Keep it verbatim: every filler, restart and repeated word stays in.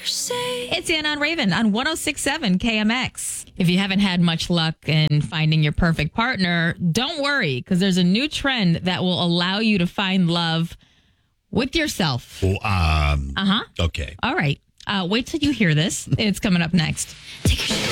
It's Anna on Raven on one oh six point seven K M X. If you haven't had much luck in finding your perfect partner, don't worry, because there's a new trend that will allow you to find love with yourself. Oh, um, Uh-huh. okay. All right. Uh, wait till you hear this. It's coming up next. Take your